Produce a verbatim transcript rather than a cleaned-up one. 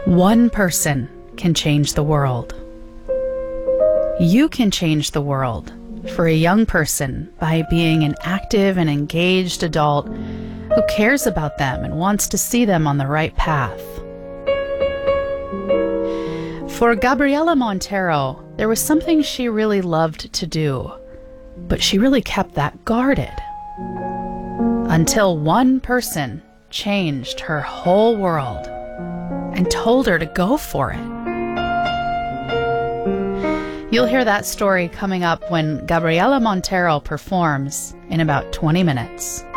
One person can change the world. You can change the world for a young person by being an active and engaged adult who cares about them and wants to see them on the right path. For Gabriela Montero, there was something she really loved to do, but she really kept that guarded. Until one person changed her whole world and told her to go for it. You'll hear that story coming up when Gabriela Montero performs in about twenty minutes.